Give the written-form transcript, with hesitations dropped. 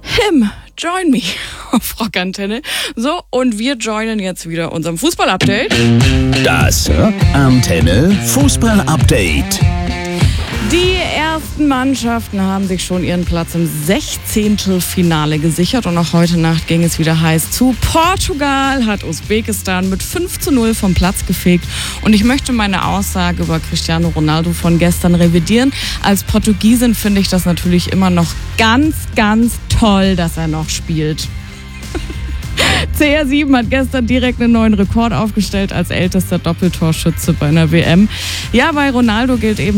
Join me auf Rockantenne. So, und wir joinen jetzt wieder unserem Fußball-Update. Das Rockantenne Fußball-Update. Die ersten Mannschaften haben sich schon ihren Platz im 16. Finale gesichert und auch heute Nacht ging es wieder heiß zu. Portugal hat Usbekistan mit 5:0 vom Platz gefegt und ich möchte meine Aussage über Cristiano Ronaldo von gestern revidieren. Als Portugiesin finde ich das natürlich immer noch ganz, ganz toll, dass er noch spielt. CR7 hat gestern direkt einen neuen Rekord aufgestellt als ältester Doppeltorschütze bei einer WM. Ja, bei Ronaldo gilt eben